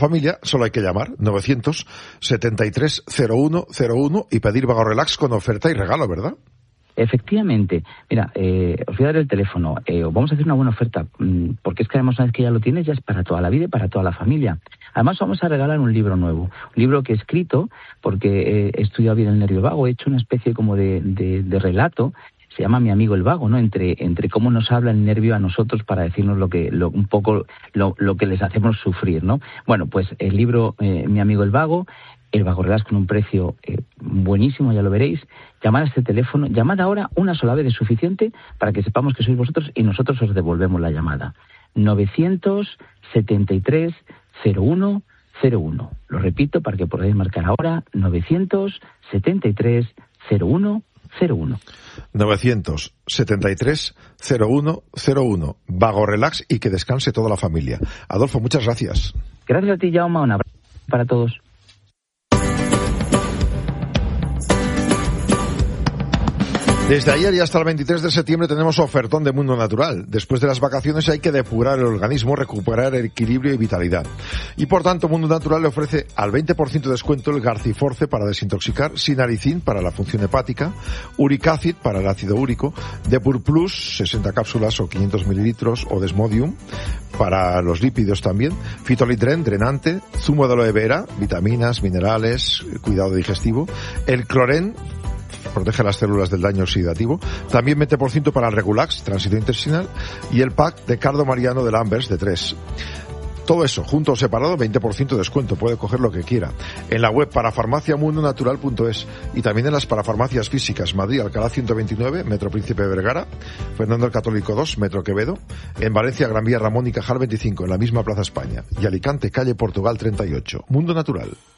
familia, solo hay que llamar 973-0101 y pedir Vago Relax con oferta y regalo, ¿verdad? Efectivamente. Mira, os voy a dar el teléfono. Vamos a hacer una buena oferta, porque es que además una vez que ya lo tienes, ya es para toda la vida y para toda la familia. Además vamos a regalar un libro nuevo, un libro que he escrito, porque he estudiado bien el nervio vago, he hecho una especie como de relato. Se llama Mi amigo el vago, ¿no? Entre cómo nos habla el nervio a nosotros para decirnos lo que les hacemos sufrir, ¿no? Bueno, pues el libro Mi amigo el vago Relax con un precio buenísimo, ya lo veréis. Llamad a este teléfono, llamad ahora, una sola vez es suficiente para que sepamos que sois vosotros y nosotros os devolvemos la llamada. 973-0101. Lo repito para que podáis marcar ahora, 973-0101. 973-0101. Vago Relax y que descanse toda la familia. Adolfo, muchas gracias. Gracias a ti, Jaume. Un abrazo para todos. Desde ayer y hasta el 23 de septiembre tenemos ofertón de Mundo Natural. Después de las vacaciones hay que depurar el organismo, recuperar el equilibrio y vitalidad. Y por tanto, Mundo Natural le ofrece al 20% de descuento el Garciforce para desintoxicar, Sinaricin para la función hepática, Uricacid para el ácido úrico, Depur Plus, 60 cápsulas o 500 mililitros, o Desmodium para los lípidos también, Fitolitren, drenante, zumo de aloe vera, vitaminas, minerales, cuidado digestivo, el Cloren, protege las células del daño oxidativo, también 20% para el Regulax, tránsito intestinal, y el pack de Cardo Mariano de Lambers de 3. Todo eso, junto o separado, 20% de descuento, puede coger lo que quiera. En la web parafarmaciamundonatural.es y también en las parafarmacias físicas, Madrid, Alcalá 129, Metro Príncipe Vergara, Fernando el Católico 2, Metro Quevedo, en Valencia, Gran Vía Ramón y Cajal 25, en la misma Plaza España, y Alicante, calle Portugal 38. Mundo Natural.